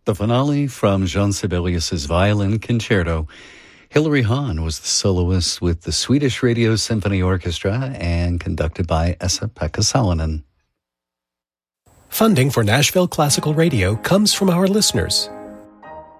The finale from Jean Sibelius's Violin Concerto. Hilary Hahn was the soloist with the Swedish Radio Symphony Orchestra and conducted by Esa-Pekka Salonen. Funding for Nashville Classical Radio comes from our listeners